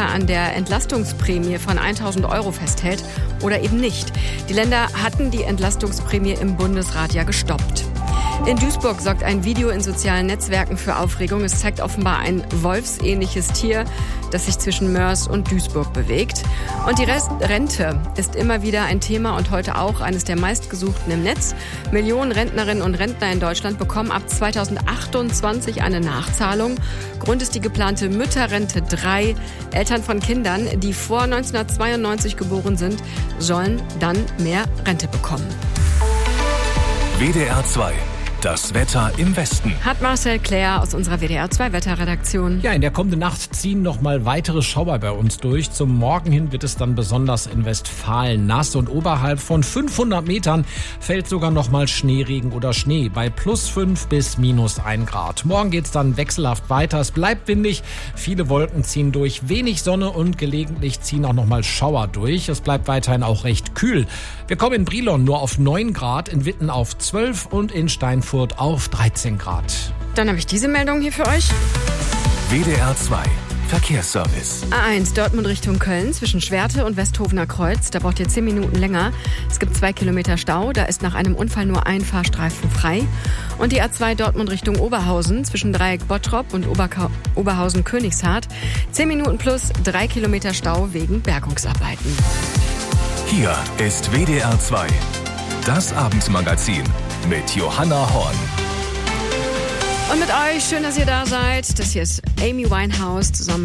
weiter an der Entlastungsprämie von 1.000 € festhält oder eben nicht. Die Länder hatten die Entlastungsprämie im Bundesrat ja gestoppt. In Duisburg sorgt ein Video in sozialen Netzwerken für Aufregung. Es zeigt offenbar ein wolfsähnliches Tier, das sich zwischen Mörs und Duisburg bewegt. Und die Rente ist immer wieder ein Thema und heute auch eines der meistgesuchten im Netz. Millionen Rentnerinnen und Rentner in Deutschland bekommen ab 2028 eine Nachzahlung. Grund ist die geplante Mütterrente 3. Eltern von Kindern, die vor 1992 geboren sind, sollen dann mehr Rente bekommen. WDR 2. Das Wetter im Westen. Hat Marcel Claire aus unserer WDR 2 Wetterredaktion. Ja, in der kommenden Nacht ziehen noch mal weitere Schauer bei uns durch. Zum Morgen hin wird es dann besonders in Westfalen nass und oberhalb von 500 Metern fällt sogar noch mal Schneeregen oder Schnee bei +5 bis -1 Grad. Morgen geht's dann wechselhaft weiter. Es bleibt windig, viele Wolken ziehen durch, wenig Sonne und gelegentlich ziehen auch noch mal Schauer durch. Es bleibt weiterhin auch recht kühl. Wir kommen in Brilon nur auf 9 Grad, in Witten auf 12 und in Steinfurt auf 13 Grad. Dann habe ich diese Meldung hier für euch. WDR 2. Verkehrsservice. A1 Dortmund Richtung Köln zwischen Schwerte und Westhofener Kreuz. Da braucht ihr 10 Minuten länger. Es gibt 2 Kilometer Stau. Da ist nach einem Unfall nur ein Fahrstreifen frei. Und die A2 Dortmund Richtung Oberhausen zwischen Dreieck Bottrop und Oberhausen Königshardt. 10 Minuten plus 3 Kilometer Stau wegen Bergungsarbeiten. Hier ist WDR 2. Das Abendmagazin mit Johanna Horn. Und mit euch, schön, dass ihr da seid. Das hier ist Amy Winehouse zusammen